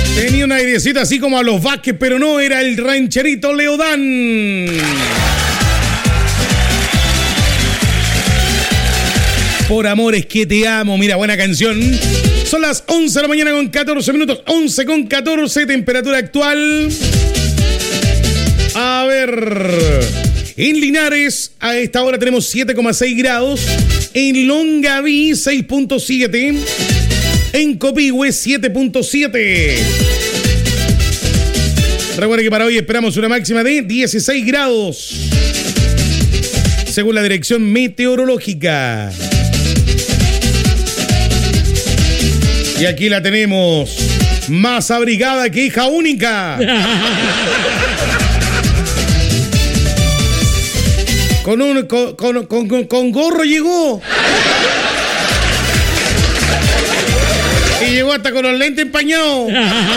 Tenía una airecita así como a los Vázquez, pero no, era el rancherito Leodán. Por amores que te amo, mira, buena canción. Son las 11 de la mañana con 14 minutos, 11 con 14, temperatura actual. A ver, en Linares a esta hora tenemos 7,6 grados, en Longaví 6,7, en Copihue 7,7. Recuerda que para hoy esperamos una máxima de 16 grados, según la dirección meteorológica. Y aquí la tenemos, más abrigada que hija única. Con gorro llegó. Y llegó hasta con los lentes empañados.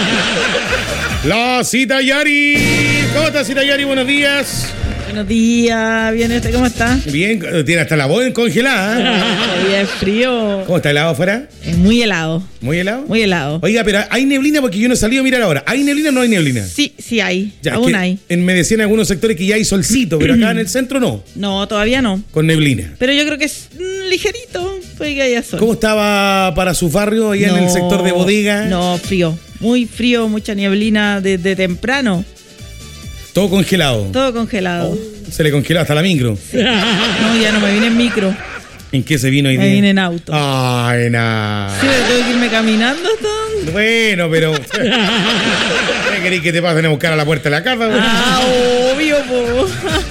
La Cita Yari. ¿Cómo estás, Cita Yari? Buenos días. Buenos días, bien, ¿cómo está? Bien, tiene hasta la voz congelada. Hoy es frío. ¿Cómo está helado afuera? Es muy helado. ¿Muy helado? Muy helado. Oiga, pero hay neblina porque yo no he salido a mirar ahora. ¿Hay neblina o no hay neblina? Sí hay. Ya, aún hay. Me decían en algunos sectores que ya hay solcito, pero acá en el centro no. No, todavía no. Con neblina. Pero yo creo que es ligerito, puede que haya sol. ¿Cómo estaba para su barrio allá en el sector de bodega? No, frío. Muy frío, mucha neblina desde temprano. Todo congelado. Todo congelado. Oh, se le congeló hasta la micro. Sí. No, ya no me vine en micro. ¿En qué se vino hoy día? Me vine en auto. Ay, nada. Sí, pero tuve que irme caminando hasta... Bueno, pero... ¿Qué querés que te pasen a buscar a la puerta de la casa? Obvio, po.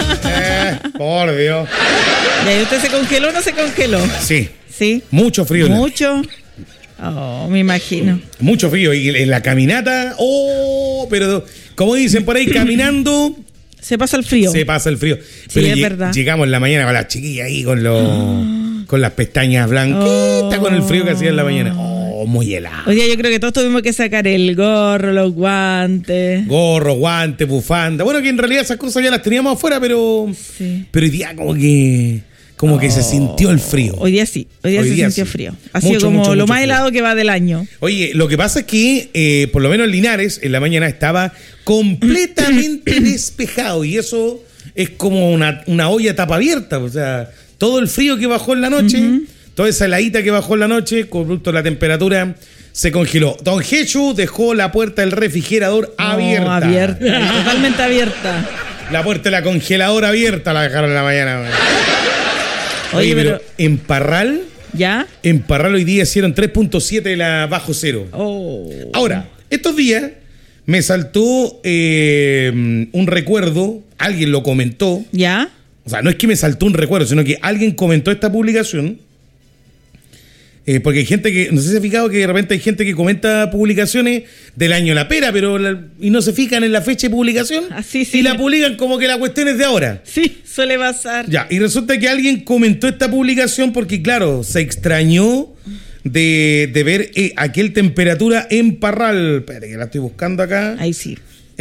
Por Dios. ¿Y ahí usted se congeló o no se congeló? Sí. ¿Sí? Mucho frío. ¿Mucho? Oh, me imagino. Mucho frío. Y en la caminata... Oh, pero... Como dicen por ahí, caminando... Se pasa el frío. Se pasa el frío. Sí, pero es verdad. Llegamos en la mañana con las chiquillas ahí con las pestañas blanquitas, con el frío que hacía en la mañana. Oh, muy helado. Hoy día yo creo que todos tuvimos que sacar el gorro, los guantes. Gorro, guantes, bufanda. Bueno, que en realidad esas cosas ya las teníamos afuera, pero... Sí. Pero hoy día como que se sintió el frío. Hoy día sí, hoy día se sintió frío. Ha sido como lo más helado que va del año. Oye, lo que pasa es que, por lo menos en Linares, en la mañana estaba completamente despejado. Y eso es como una olla tapa abierta. O sea, todo el frío que bajó en la noche, toda esa heladita que bajó en la noche, con producto de la temperatura, se congeló. Don Jechu dejó la puerta del refrigerador abierta. Totalmente abierta. La puerta de la congeladora abierta la dejaron en la mañana. Oye, pero en Parral... ¿Ya? En Parral hoy día hicieron 3,7 la bajo cero. Oh. Ahora, estos días me saltó un recuerdo, alguien lo comentó. ¿Ya? O sea, no es que me saltó un recuerdo, sino que alguien comentó esta publicación. Porque hay gente que, no sé si se ha fijado que de repente hay gente que comenta publicaciones del año La Pera, y no se fijan en la fecha de publicación. Sí. Y la publican como que la cuestión es de ahora. Sí, suele pasar. Ya, y resulta que alguien comentó esta publicación porque, claro, se extrañó de ver aquel temperatura en Parral. Espérate, que la estoy buscando acá. Ahí sí.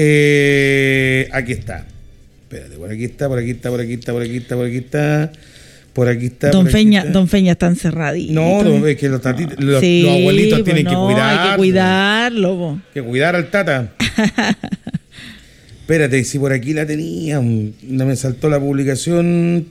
Aquí está. Espérate, por aquí está. Don Feña está encerradito. No, es que los abuelitos tienen que cuidar. Hay que cuidarlo. Po. Que cuidar al tata. Espérate, si por aquí la tenía. No me saltó la publicación.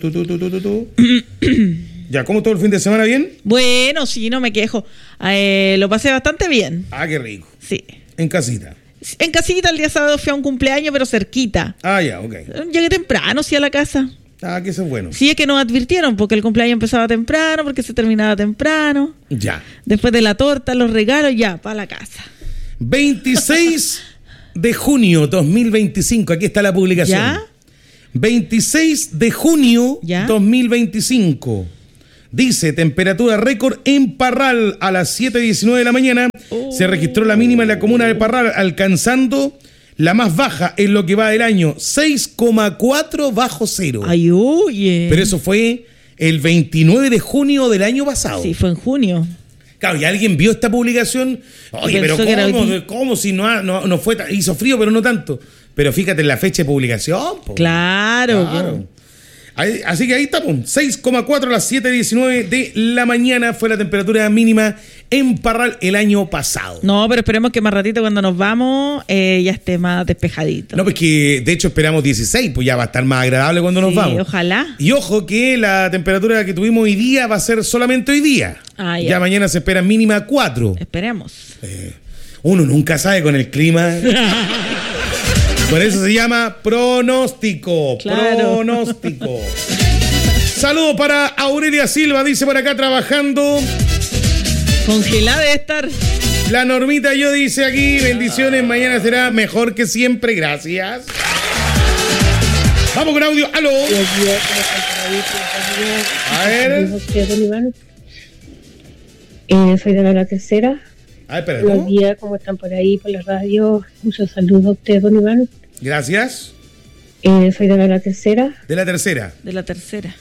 Ya, ¿cómo todo el fin de semana? ¿Bien? Bueno, sí, no me quejo. Lo pasé bastante bien. Ah, qué rico. Sí. En casita. En casita, el día sábado fui a un cumpleaños, pero cerquita. Ah, ya, ok. Llegué temprano, sí, a la casa. Ah, que eso es bueno. Sí, es que nos advirtieron, porque el cumpleaños empezaba temprano, porque se terminaba temprano. Ya. Después de la torta, los regalos, ya, para la casa. 26 de junio 2025, aquí está la publicación. ¿Ya? 26 de junio ¿Ya? 2025. Dice, temperatura récord en Parral a las 7:19 de la mañana. Se registró la mínima en la comuna de Parral, alcanzando la más baja en lo que va del año, 6,4 bajo cero. Ay, oye. Pero eso fue el 29 de junio del año pasado. Sí, fue en junio. Claro, y alguien vio esta publicación. Oye, pero ¿cómo si no fue hizo frío, pero no tanto? Pero fíjate en la fecha de publicación. Po. Claro. Así que ahí está, 6,4 a las 7:19 de la mañana fue la temperatura mínima en Parral el año pasado. No, pero esperemos que más ratito cuando nos vamos ya esté más despejadito. No, pues que de hecho esperamos 16, pues ya va a estar más agradable cuando nos vamos. Ojalá. Y ojo que la temperatura que tuvimos hoy día va a ser solamente hoy día. Ya mañana se espera mínima 4. Esperemos. Uno nunca sabe con el clima. Por eso se llama pronóstico. Claro. Pronóstico. Saludos para Aurelia Silva, dice por acá trabajando. Congelada de estar. La Normita yo dice aquí, bendiciones, mañana será mejor que siempre, gracias. Vamos con audio, aló. A ver. Soy de la tercera. Espera, buenos días, ¿cómo están por ahí, por la radio? Muchos saludos a ustedes, don Iván. Gracias. Soy de la tercera. De la tercera. De la tercera.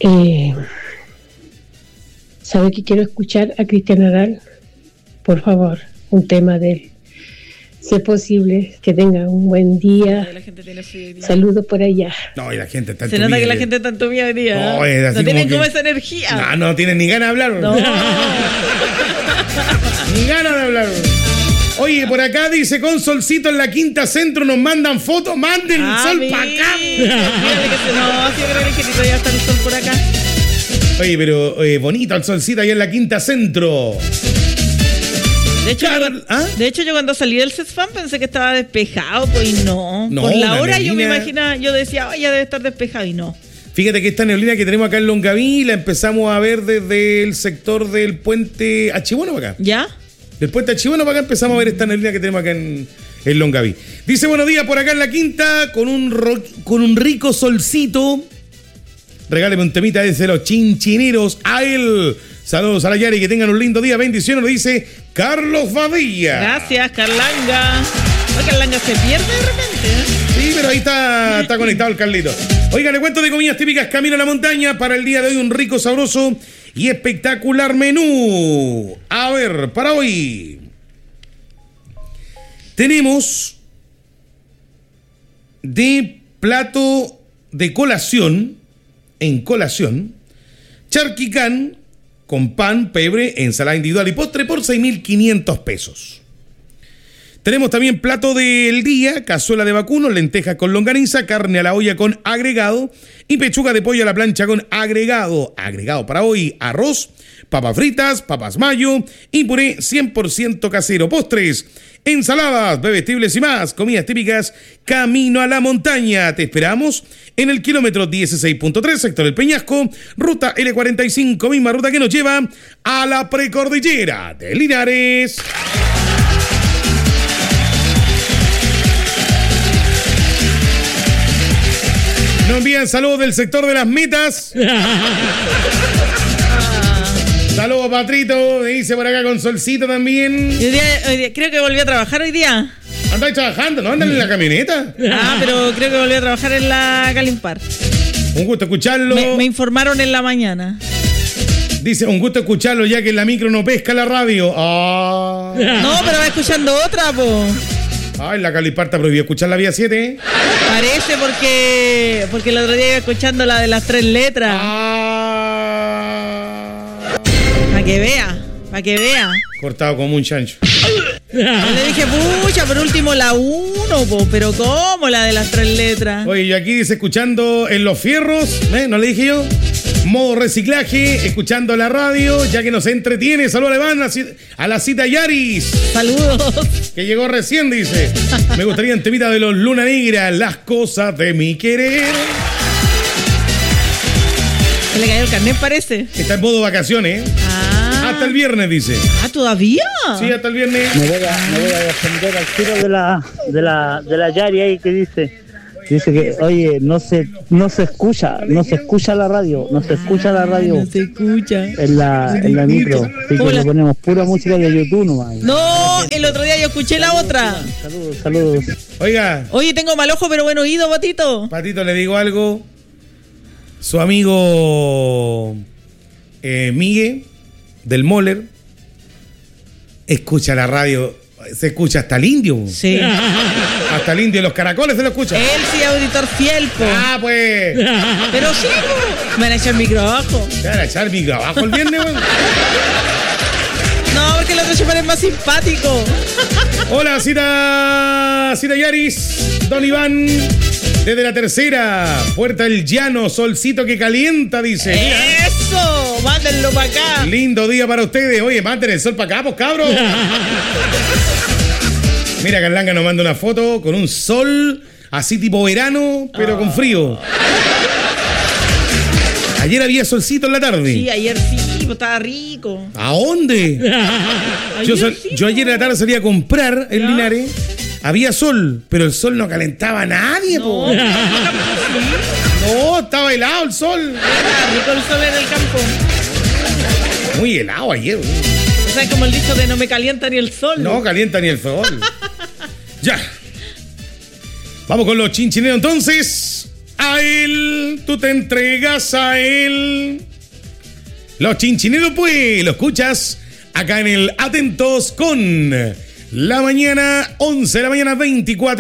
¿Sabe que quiero escuchar a Cristian Aral? Por favor, un tema de él. Si es posible, que tenga un buen día. La gente tiene frío. Saludos por allá. No, y la gente está en Se nota que la gente está en tu vida hoy día. No, es así, no tienen como que... esa energía. No tienen ni ganas de hablar. No. Ni ganas de hablar. Oye, por acá dice con solcito en la Quinta Centro, nos mandan fotos, manden el sol para acá. No, sí, creo que Angelito ya está el sol por acá. Oye, pero bonito el solcito ahí en la Quinta Centro. De hecho, yo cuando salí del CESFAM pensé que estaba despejado, pues no. Por la hora neblina. yo me imaginaba, yo decía, ya debe estar despejado y no. Fíjate que esta neblina que tenemos acá en Longaví la empezamos a ver desde el sector del puente Achibueno para acá. ¿Ya? Del puente Achibueno para acá empezamos a ver esta neblina que tenemos acá en Longaví. Dice buenos días por acá en la Quinta con un rico solcito. Regáleme un temita desde los chinchineros a él. Saludos a la Yari, que tengan un lindo día. Bendiciones, lo dice Carlos Badilla. Gracias, Carlanga. Carlanga se pierde de repente, ¿eh? Sí, pero ahí está conectado el Carlito. Oiga, le cuento de comidas típicas Camino a la Montaña. Para el día de hoy un rico, sabroso y espectacular menú. A ver, para hoy tenemos de plato de colación, charquicán con pan, pebre, ensalada individual y postre por 6.500 pesos. Tenemos también plato del día, cazuela de vacuno, lentejas con longaniza, carne a la olla con agregado y pechuga de pollo a la plancha con agregado. Agregado para hoy, arroz, papas fritas, papas mayo y puré 100% casero. Postres, ensaladas, bebestibles y más. Comidas típicas Camino a la Montaña. Te esperamos en el kilómetro 16.3, sector El Peñasco, ruta L45, misma ruta que nos lleva a la precordillera de Linares. Nos envían saludos del sector de las metas. Saludos, Patrito. Me dice por acá con solcito también. Hoy día, creo que volví a trabajar hoy día. ¿Andáis trabajando? ¿No andan en la camioneta? Pero creo que volví a trabajar en la Calimpar. Un gusto escucharlo. Me informaron en la mañana. Dice, un gusto escucharlo ya que en la micro no pesca la radio. No, pero va escuchando otra, po. En la Calimpar está prohibido escuchar la vía 7, ¿eh? Parece porque el otro día iba escuchando la de las 3 letras. Para que vea. Cortado como un chancho. Yo le dije, pucha, por último la 1, pero ¿cómo la de las 3 letras? Oye, yo aquí dice, escuchando en los fierros, ¿no le dije yo? Modo reciclaje, escuchando la radio, ya que nos entretiene. Saludos a la cita Yaris. Saludos. Que llegó recién, dice. Me gustaría en temita de los Luna Negra, las cosas de mi querer. Se le cayó el carnet, parece. Está en modo vacaciones, ¿eh? Hasta el viernes, dice. ¿Todavía? Sí, hasta el viernes. Me voy a defender al tiro de la Yari ahí que dice que, oye, no se escucha la radio, no se escucha en la micro, así que le ponemos pura música de YouTube nomás. No, el otro día yo escuché la otra. Saludos. Oiga. Oye, tengo mal ojo pero buen oído, Patito. Patito, le digo algo. Su amigo Miguel del Moller escucha la radio. Se escucha hasta el indio. Sí. Hasta el indio de los caracoles se lo escucha. Él sí, auditor fiel, po. Pues. Pero sí, po. Me van a echar micro abajo. ¿Te van a echar micro abajo el viernes, weón? No, porque el otro chofer es más simpático. Hola, Cita Yaris, Don Iván, desde la tercera, Puerta del Llano, solcito que calienta, dice. Mira. ¡Eso! Mándenlo para acá. Lindo día para ustedes. Oye, manden el sol para acá, pues, cabros. Mira, Carlanga nos manda una foto con un sol así tipo verano, pero con frío. Ayer había solcito en la tarde. Sí, ayer sí, pues estaba rico. ¿A dónde? Yo ayer en la tarde salí a comprar en Linares. Había sol, pero el sol no calentaba a nadie, po. No, estaba helado el sol. Estaba rico el sol en el campo. Muy helado ayer. O sea, como el dicho de no me calienta ni el sol. No calienta ni el sol. Ya. Vamos con los chinchineros entonces. A él, tú te entregas a él. Los chinchineros, pues, lo escuchas acá en el Atentos con la mañana, 11 de la mañana, 24.